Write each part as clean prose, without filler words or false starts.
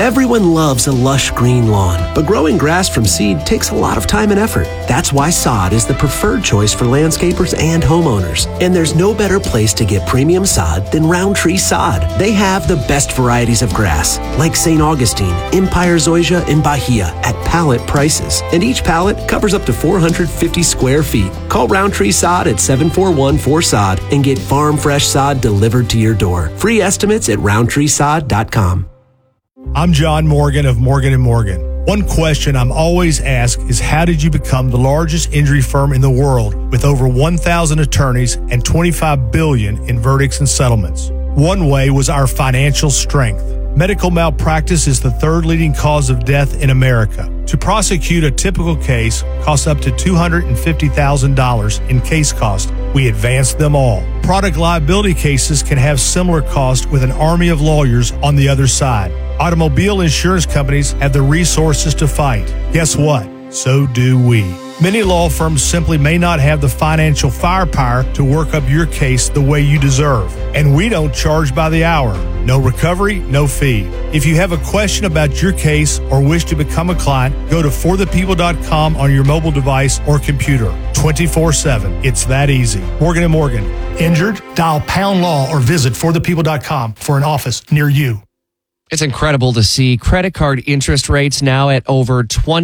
Everyone loves a lush green lawn, but growing grass from seed takes a lot of time and effort. That's why sod is the preferred choice for landscapers and homeowners. And there's no better place to get premium sod than Roundtree Sod. They have the best varieties of grass, like St. Augustine, Empire Zoysia, and Bahia at pallet prices. And each pallet covers up to 450 square feet. Call Roundtree Sod at 741-4SOD and get farm fresh sod delivered to your door. Free estimates at roundtreesod.com. I'm John Morgan of Morgan & Morgan. One question I'm always asked is, how did you become the largest injury firm in the world with over 1,000 attorneys and $25 billion in verdicts and settlements? One way was our financial strength. Medical malpractice is the third leading cause of death in America. To prosecute a typical case costs up to $250,000 in case cost. We advance them all. Product liability cases can have similar costs with an army of lawyers on the other side. Automobile insurance companies have the resources to fight. Guess what? So do we. Many law firms simply may not have the financial firepower to work up your case the way you deserve. And we don't charge by the hour. No recovery, no fee. If you have a question about your case or wish to become a client, go to forthepeople.com on your mobile device or computer. 24/7. It's that easy. Morgan & Morgan. Injured? Dial pound law or visit forthepeople.com for an office near you. It's incredible to see credit card interest rates now at over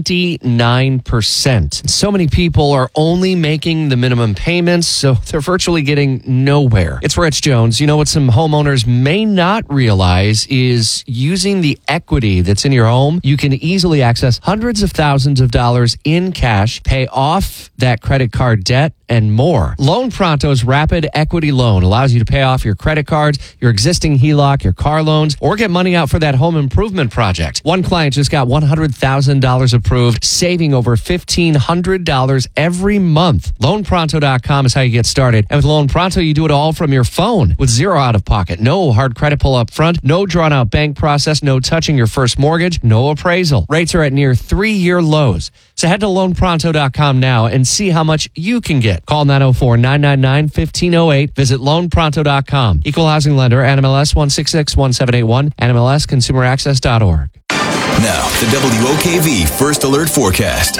29%. So many people are only making the minimum payments, so they're virtually getting nowhere. It's Rich Jones. You know what some homeowners may not realize is using the equity that's in your home, you can easily access hundreds of thousands of dollars in cash, pay off that credit card debt, and more. Loan Pronto's Rapid Equity Loan allows you to pay off your credit cards, your existing HELOC, your car loans, or get money out for that home improvement project. One client just got $100,000 approved, saving over $1,500 every month. LoanPronto.com is how you get started. And with Loan Pronto, you do it all from your phone with zero out of pocket. No hard credit pull up front, no drawn out bank process, no touching your first mortgage, no appraisal. Rates are at near 3-year lows. So head to LoanPronto.com now and see how much you can get. Call 904-999-1508. Visit LoanPronto.com. Equal housing lender, NMLS 1661781, NMLSconsumeraccess.org. Now, the WOKV First Alert Forecast.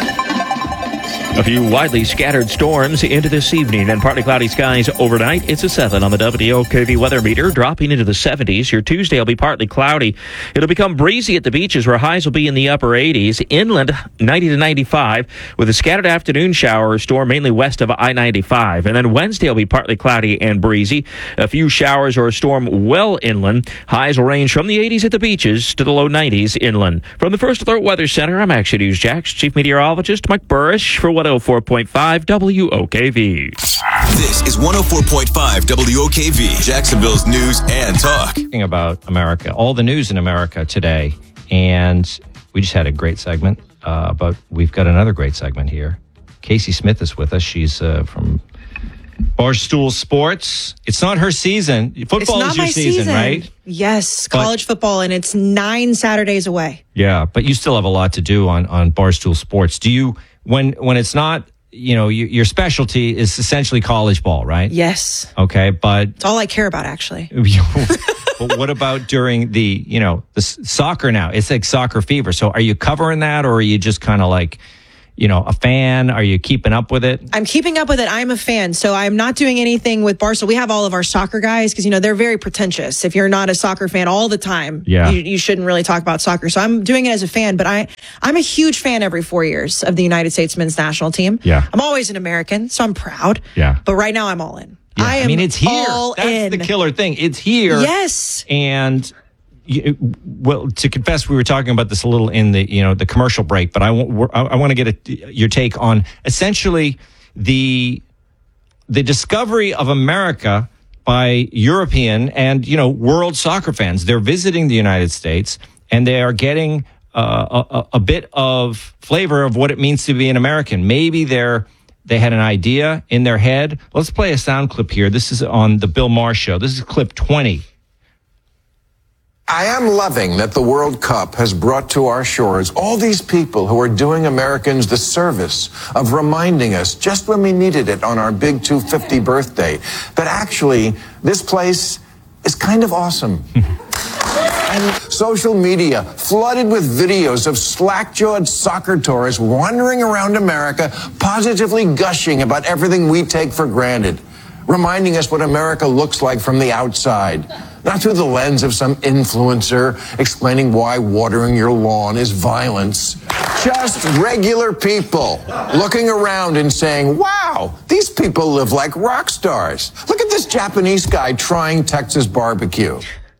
A few widely scattered storms into this evening and partly cloudy skies overnight. It's a 7 on the WOKV weather meter, dropping into the 70s. Your Tuesday will be partly cloudy. It'll become breezy at the beaches where highs will be in the upper 80s. Inland, 90 to 95 with a scattered afternoon shower or storm mainly west of I-95. And then Wednesday will be partly cloudy and breezy. A few showers or a storm well inland. Highs will range from the 80s at the beaches to the low 90s inland. From the First Alert Weather Center, I'm Action News Jax Chief Meteorologist Mike Burrish for 104.5 WOKV. This is 104.5 WOKV, Jacksonville's news and talk. Talking about America, all the news in America today, and we just had a great segment, but we've got another great segment here. Casey Smith is with us. She's from Barstool Sports. It's not her season. Football is your season, right? Yes, college football, and it's 9 Saturdays away. Yeah, but you still have a lot to do on Barstool Sports. Do you, when it's not, you know, your specialty is essentially college ball, right? Yes. Okay, but it's all I care about, actually. But what about during the soccer now? It's like soccer fever. So are you covering that, or are you just kind of like, a fan? Are you keeping up with it? I'm keeping up with it. I'm a fan. So I'm not doing anything with Barstool. We have all of our soccer guys because, they're very pretentious. If you're not a soccer fan all the time, you shouldn't really talk about soccer. So I'm doing it as a fan, but I'm a huge fan every 4 years of the United States men's national team. Yeah. I'm always an American, so I'm proud. Yeah. But right now I'm all in. Yeah. I mean, it's here. That's the killer thing. It's here. Yes. And well, to confess, we were talking about this a little in the commercial break, but I want to get your take on essentially the discovery of America by European and world soccer fans. They're visiting the United States and they are getting a bit of flavor of what it means to be an American. Maybe they had an idea in their head. Let's play a sound clip here. This is on the Bill Maher Show. This is clip 20. I am loving that the World Cup has brought to our shores all these people who are doing Americans the service of reminding us just when we needed it on our big 250 birthday that actually this place is kind of awesome. And social media flooded with videos of slack-jawed soccer tourists wandering around America, positively gushing about everything we take for granted, reminding us what America looks like from the outside, not through the lens of some influencer explaining why watering your lawn is violence. Just regular people looking around and saying, wow, these people live like rock stars. Look at this Japanese guy trying Texas barbecue.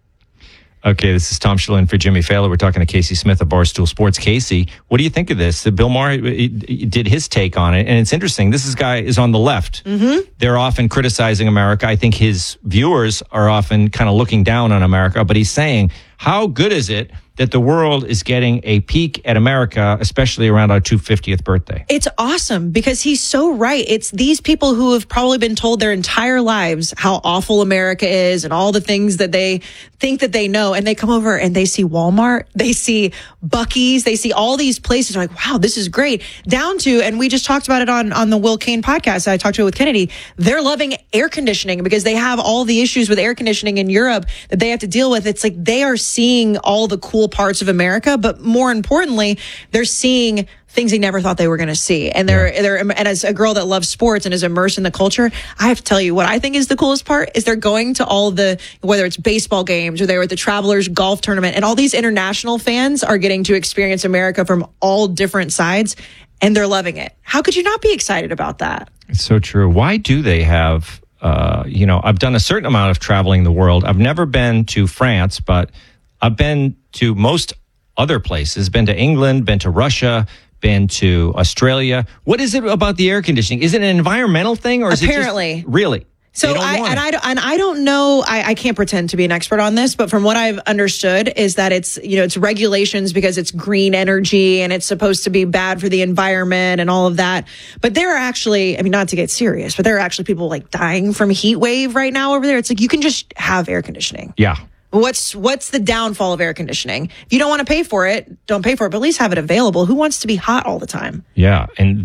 Okay, this is Tom Shalin for Jimmy Fallon. We're talking to Casey Smith of Barstool Sports. Casey, what do you think of this? Bill Maher did his take on it, and it's interesting. This guy is on the left. Mm-hmm. They're often criticizing America. I think his viewers are often kind of looking down on America, but he's saying, how good is it that the world is getting a peek at America, especially around our 250th birthday? It's awesome because he's so right. It's these people who have probably been told their entire lives how awful America is and all the things that they think that they know. And they come over and they see Walmart, they see Buc-ee's, they see all these places. They're like, wow, this is great. Down to, and we just talked about it on the Will Kane podcast. I talked to it with Kennedy. They're loving air conditioning because they have all the issues with air conditioning in Europe that they have to deal with. It's like they are seeing all the cool parts of America, but more importantly, they're seeing things they never thought they were going to see. And and as a girl that loves sports and is immersed in the culture, I have to tell you what I think is the coolest part is they're going to all the, whether it's baseball games or they were at the Travelers Golf Tournament, and all these international fans are getting to experience America from all different sides, and they're loving it. How could you not be excited about that? It's so true. Why do they have, I've done a certain amount of traveling the world. I've never been to France, but I've been to most other places, been to England, been to Russia, been to Australia. What is it about the air conditioning? Is it an environmental thing, or is apparently it just, really? So I don't know. I can't pretend to be an expert on this, but from what I've understood is that it's regulations because it's green energy and it's supposed to be bad for the environment and all of that. But there are actually, I mean, not to get serious, but there are actually people like dying from heat wave right now over there. It's like you can just have air conditioning. Yeah. What's the downfall of air conditioning? If you don't want to pay for it, don't pay for it, but at least have it available. Who wants to be hot all the time? Yeah. And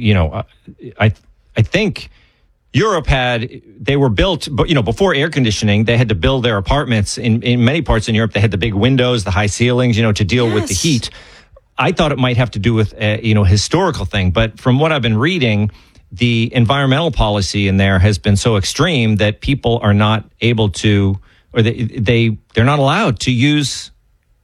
I think Europe they were built, but before air conditioning, they had to build their apartments in many parts in Europe. They had the big windows, the high ceilings, to deal with the heat. I thought it might have to do with, historical thing, but from what I've been reading, the environmental policy in there has been so extreme that people are not able to, or they're not allowed to use,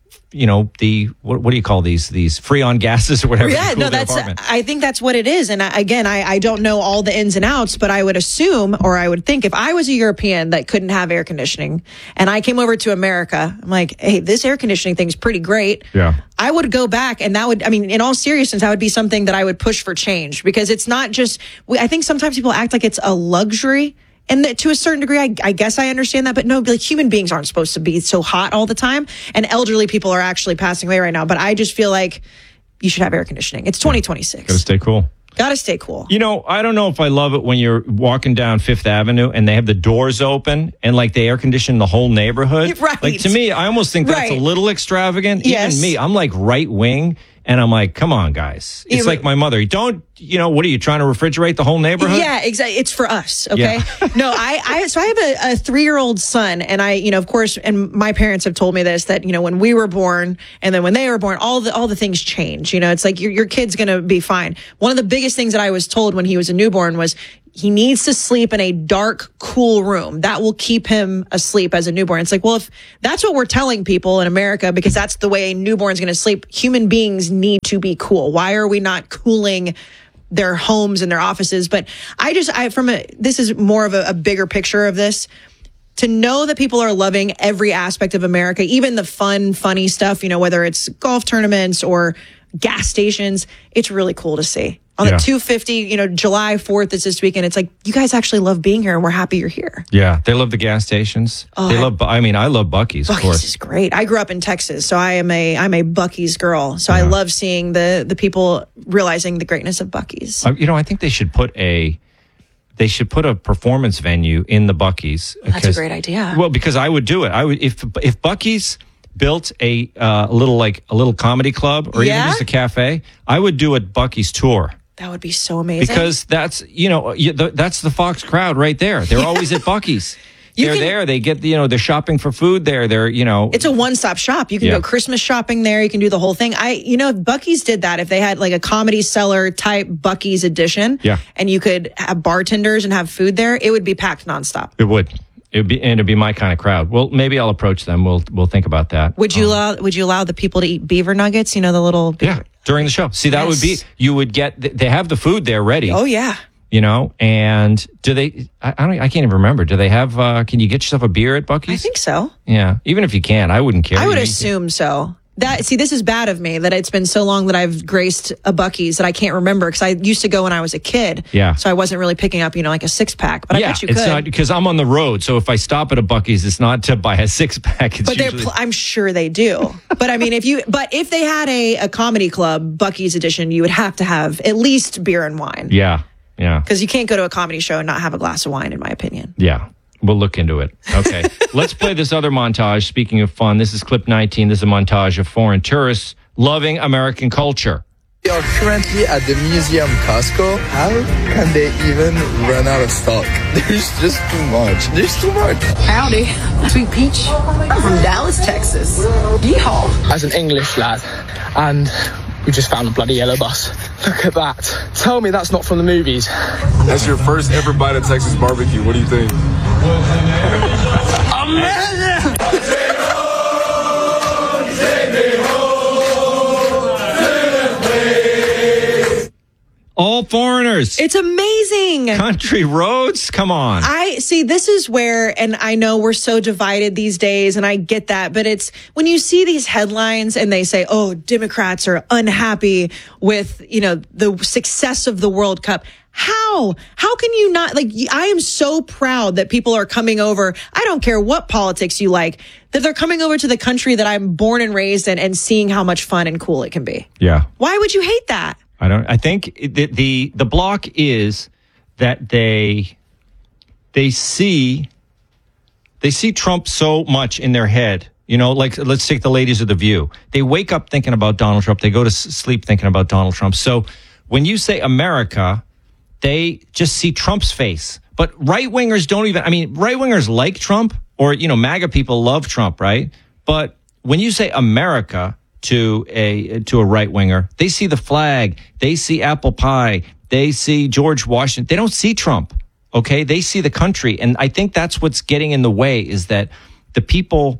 the what do you call these freon gases or whatever? Yeah, no, I think that's what it is. And I don't know all the ins and outs, but I would assume, or I would think, if I was a European that couldn't have air conditioning and I came over to America, I'm like, hey, this air conditioning thing's pretty great. Yeah. I would go back, and that would, I mean, in all seriousness, that would be something that I would push for change, because it's not just, I think sometimes people act like it's a luxury. And to a certain degree, I guess I understand that. But no, like, human beings aren't supposed to be so hot all the time. And elderly people are actually passing away right now. But I just feel like you should have air conditioning. It's 2026. Gotta stay cool. Gotta stay cool. I don't know if I love it when you're walking down Fifth Avenue and they have the doors open and like they air condition the whole neighborhood. Right. Like, to me, I almost think that's a little extravagant. Yes. Even me, I'm like right wing. And I'm like, come on, guys. It's like my mother. Don't, what are you trying to refrigerate the whole neighborhood? Yeah, exactly. It's for us. Okay. Yeah. No, so I have a 3-year-old son, and of course, and my parents have told me this, that, when we were born and then when they were born, all the things change. It's like your kid's going to be fine. One of the biggest things that I was told when he was a newborn was, he needs to sleep in a dark, cool room. That will keep him asleep as a newborn. It's like, well, if that's what we're telling people in America, because that's the way a newborn's going to sleep, human beings need to be cool. Why are we not cooling their homes and their offices? But this is more of a bigger picture of this. To know that people are loving every aspect of America, even the funny stuff, whether it's golf tournaments or gas stations, it's really cool to see. On the 250, July 4th is this weekend. It's like, you guys actually love being here, and we're happy you're here. Yeah, they love the gas stations. I love Buc-ee's, of course. Buc-ee's is great. I grew up in Texas, so I'm a Buc-ee's girl. So I love seeing the people realizing the greatness of Buc-ee's. I think they should put a performance venue in the Buc-ee's. That's a great idea. Well, because I would do it. I would, if Buc-ee's built a little comedy club or even just a cafe, I would do a Buc-ee's tour. That would be so amazing. Because that's the Fox crowd right there. They're always at Buc-ee's. They're there. They get, they're shopping for food there. They're, It's a one-stop shop. You can go Christmas shopping there. You can do the whole thing. If Buc-ee's did that, if they had like a Comedy Cellar type Buc-ee's edition, and you could have bartenders and have food there, it would be packed nonstop. It would. It'd be my kind of crowd. Well, maybe I'll approach them. We'll think about that. Would you allow the people to eat beaver nuggets? The little beaver? During the show. See, that would be, you would get, they have the food there ready. Oh yeah. And do they, I can't even remember. Do they have, can you get yourself a beer at Buc-ee's? I think so. Yeah. Even if you can, I wouldn't care. I would assume so. This is bad of me that it's been so long that I've graced a Buc-ee's that I can't remember because I used to go when I was a kid. Yeah. So I wasn't really picking up, like a 6-pack. But I bet you could. It's not because I'm on the road. So if I stop at a Buc-ee's, it's not to buy a 6-pack. But I'm sure they do. But I mean, if they had a comedy club Buc-ee's edition, you would have to have at least beer and wine. Yeah. Yeah. Because you can't go to a comedy show and not have a glass of wine, in my opinion. Yeah. We'll look into it. Okay. Let's play this other montage. Speaking of fun, this is clip 19. This is a montage of foreign tourists loving American culture. We are currently at the Museum Costco. How can they even run out of stock? There's just too much. There's too much. Howdy. Sweet Peach. I'm from Dallas, Texas. Yeehaw. As an English lad, and we just found a bloody yellow bus. Look at that. Tell me that's not from the movies. That's your first ever bite of Texas barbecue. What do you think? Amazing! All foreigners. It's amazing. Country roads. Come on. I see. This is where, and I know we're so divided these days, and I get that, but it's when you see these headlines and they say, oh, Democrats are unhappy with, the success of the World Cup. How can you not, I am so proud that people are coming over. I don't care what politics you like, that they're coming over to the country that I'm born and raised in and seeing how much fun and cool it can be. Yeah. Why would you hate that? I think the block is that they see Trump so much in their head. Let's take the ladies of The View. They wake up thinking about Donald Trump. They go to sleep thinking about Donald Trump. So when you say America, they just see Trump's face. But right-wingers right-wingers like Trump, or, MAGA people love Trump, right? But when you say America to a right-winger, they see the flag, they see apple pie, they see George Washington. They don't see Trump, okay? They see the country. And I think that's what's getting in the way, is that the people,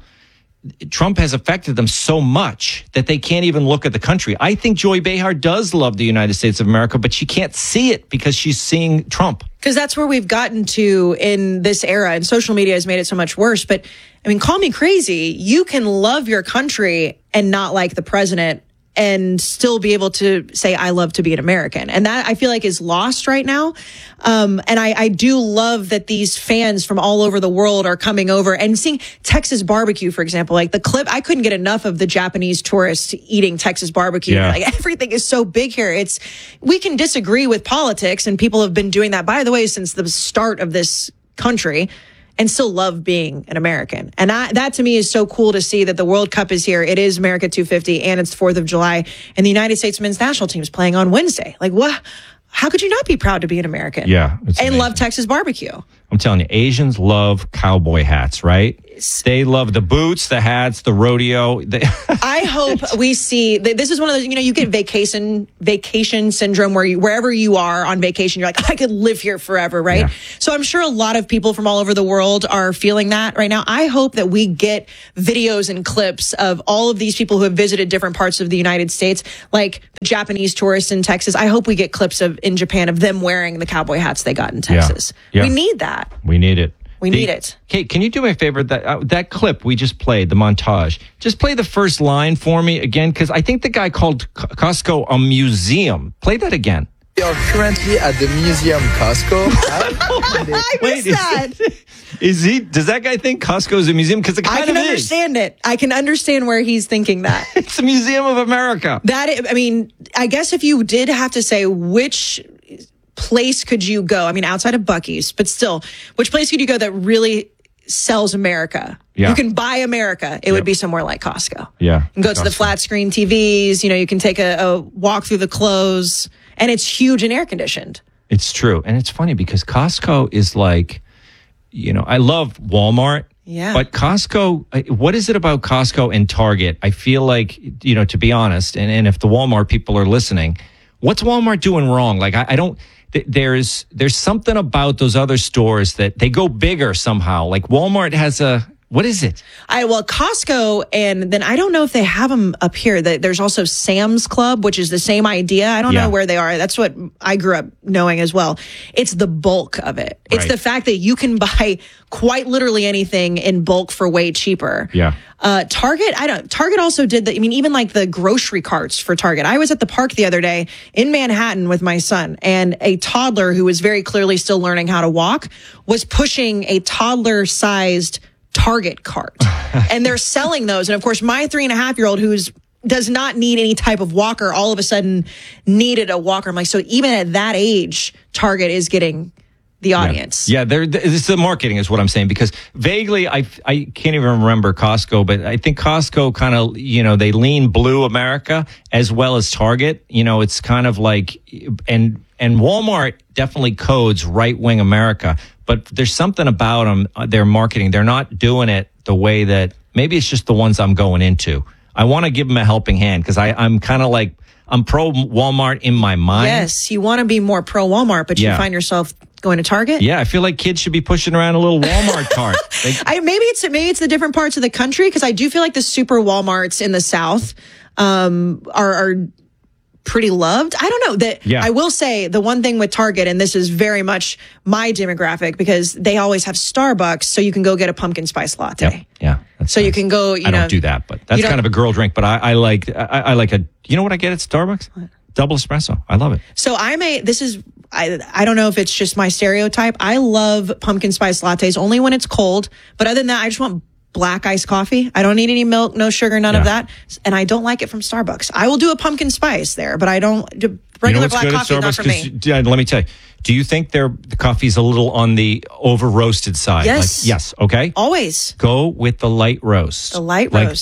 Trump has affected them so much that they can't even look at the country. I think Joy Behar does love the United States of America, but she can't see it because she's seeing Trump. Because that's where we've gotten to in this era, and social media has made it so much worse. But call me crazy. You can love your country and not like the president and still be able to say, I love to be an American. And that I feel like is lost right now. And I do love that these fans from all over the world are coming over and seeing Texas barbecue, for example. Like the clip, I couldn't get enough of the Japanese tourists eating Texas barbecue. Yeah. Everything is so big here. We can disagree with politics, and people have been doing that, by the way, since the start of this country, and still love being an American. And that to me is so cool to see that the World Cup is here. It is America 250 and it's 4th of July, and the United States men's national team is playing on Wednesday. What? How could you not be proud to be an American? Yeah. And love Texas barbecue? I'm telling you, Asians love cowboy hats, right? They love the boots, the hats, the rodeo. I hope we see, this is one of those, you get vacation syndrome where wherever you are on vacation, you're like, I could live here forever, right? Yeah. So I'm sure a lot of people from all over the world are feeling that right now. I hope that we get videos and clips of all of these people who have visited different parts of the United States, like the Japanese tourists in Texas. I hope we get clips in Japan of them wearing the cowboy hats they got in Texas. Yeah. We need that. We need it. We need it. Kate, can you do me a favor? That clip we just played, the montage, just play the first line for me again, because I think the guy called Costco a museum. Play that again. We are currently at the Museum Costco. I missed that. Does that guy think Costco is a museum? Because I can understand it. I can understand where he's thinking that. It's a museum of America. I guess if you did have to say which place could you go? Outside of Buc-ee's, but still, which place could you go that really sells America? Yeah. You can buy America. It would be somewhere like Costco. Yeah. You can go to the flat screen TVs. You can take a walk through the clothes, and it's huge and air conditioned. It's true. And it's funny because Costco is like, I love Walmart. Yeah. But Costco, what is it about Costco and Target? I feel like, to be honest, and if the Walmart people are listening, what's Walmart doing wrong? Like, I don't, there's something about those other stores that they go bigger somehow. Like Walmart has what is it? Costco, and then I don't know if they have them up here. There's also Sam's Club, which is the same idea. I don't know where they are. That's what I grew up knowing as well. It's the bulk of it. It's the fact that you can buy quite literally anything in bulk for way cheaper. Yeah. Target also did even like the grocery carts for Target. I was at the park the other day in Manhattan with my son, and a toddler who was very clearly still learning how to walk was pushing a toddler-sized Target cart. And they're selling those. And of course, my 3.5-year-old does not need any type of walker, all of a sudden needed a walker. I'm like, so even at that age, Target is getting the audience. Yeah, it's the marketing is what I'm saying, because vaguely I can't even remember Costco, but I think Costco kind of, they lean blue America as well as Target. It's kind of like, and Walmart definitely codes right-wing America, but there's something about them, their marketing. They're not doing it the way that, maybe it's just the ones I'm going into. I want to give them a helping hand because I'm kind of like, I'm pro Walmart in my mind. Yes, you want to be more pro Walmart, but you find yourself going to Target. Yeah, I feel like kids should be pushing around a little Walmart cart. Maybe it's the different parts of the country, because I do feel like the super Walmarts in the South are pretty loved. I don't know. I will say the one thing with Target, and this is very much my demographic, because they always have Starbucks, so you can go get a pumpkin spice latte. Yeah. So you can go. I don't do that, but that's kind of a girl drink. But I like a. You know what I get at Starbucks? What? Double espresso. I love it. So I don't know if it's just my stereotype. I love pumpkin spice lattes only when it's cold. But other than that, I just want black iced coffee. I don't need any milk, no sugar, none of that. And I don't like it from Starbucks. I will do a pumpkin spice there, but I don't regular black coffee, not for me. Let me tell you. Do you think the coffee's a little on the over roasted side? Yes. Yes. Okay. Always. Go with the light roast. The light roast.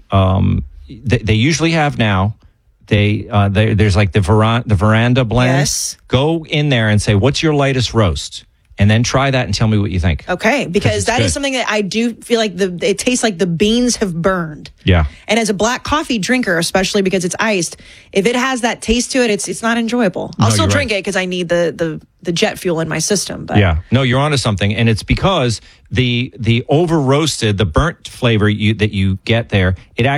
Like they usually have now. There's like the veranda blend. Yes. Go in there and say, what's your lightest roast? And then try that and tell me what you think. Okay, because that is something that I do feel like it tastes like the beans have burned. Yeah. And as a black coffee drinker, especially because it's iced, if it has that taste to it, it's not enjoyable. I'll still drink it because I need the jet fuel in my system. But yeah, no, you're onto something, and it's because the over roasted, the burnt flavor that you get there,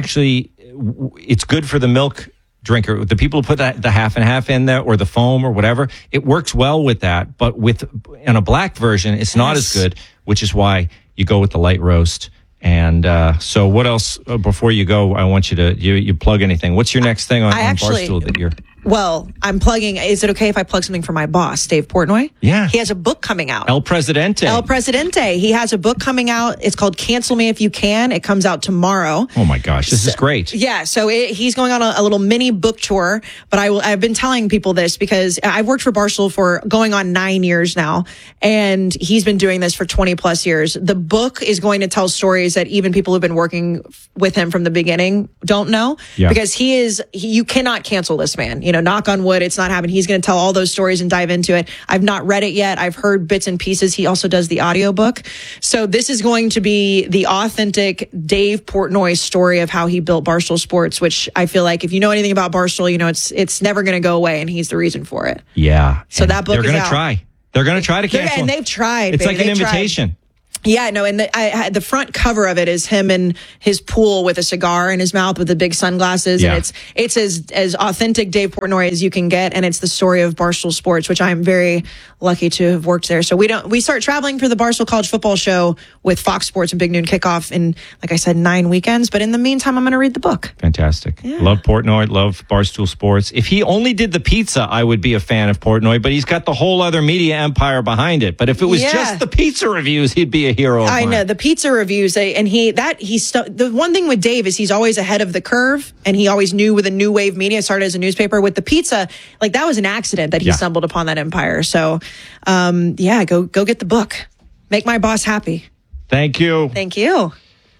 it's good for the milk drinker, the people who put the half and half in there, or the foam or whatever, it works well with that. But in a black version, it's not as good, which is why you go with the light roast. And so what else, before you go, I want you to, you plug anything. What's your next thing on Barstool that you're... Well, I'm plugging. Is it okay if I plug something for my boss, Dave Portnoy? Yeah. He has a book coming out. El Presidente. He has a book coming out. It's called Cancel Me If You Can. It comes out tomorrow. Oh my gosh, this is great. Yeah. So he's going on a little mini book tour, but I've been telling people this because I've worked for Barstool for going on 9 years now, and he's been doing this for 20 plus years. The book is going to tell stories that even people who've been working with him from the beginning don't know, because you cannot cancel this man. Knock on wood, it's not happening. He's going to tell all those stories and dive into it. I've not read it yet. I've heard bits and pieces. He also does the audiobook. So this is going to be the authentic Dave Portnoy story of how he built Barstool Sports, which I feel like if you know anything about Barstool, it's never going to go away, and he's the reason for it. Yeah. So that book is out. They're going to try to cancel. And they've tried. It's like an invitation. Yeah, no, and the front cover of it is him in his pool with a cigar in his mouth with the big sunglasses, and it's as authentic Dave Portnoy as you can get, and it's the story of Barstool Sports, which I'm very lucky to have worked there. So we start traveling for the Barstool College Football Show with Fox Sports and Big Noon Kickoff in, like I said, 9 weekends. But in the meantime, I'm going to read the book. Fantastic. Yeah. Love Portnoy. Love Barstool Sports. If he only did the pizza, I would be a fan of Portnoy. But he's got the whole other media empire behind it. But if it was just the pizza reviews, he'd be a hero of mine. I know the pizza reviews, and the one thing with Dave is he's always ahead of the curve, and he always knew with a New Wave Media, started as a newspaper. With the pizza, like that was an accident that he stumbled upon that empire. So, go get the book. Make my boss happy. Thank you. Thank you.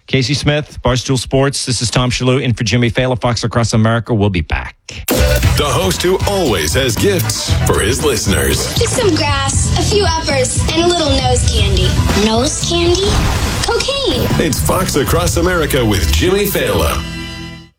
Casey Smith, Barstool Sports. This is Tom Shalhoub in for Jimmy Fallon, Fox Across America. We'll be back. The host who always has gifts for his listeners. Just some grass, a few uppers, and a little nose candy. Nose candy? Cocaine. It's Fox Across America with Jimmy Fallon.